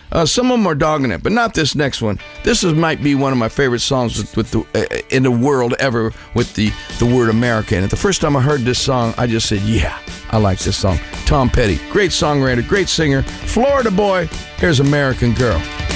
Some of them are dogging it, but not this next one. This might be one of my favorite songs with the in the world ever with the word America in it. The first time I heard this song, I just said, yeah, I like this song. Tom Petty, great songwriter, great singer, Florida boy. Here's American Girl.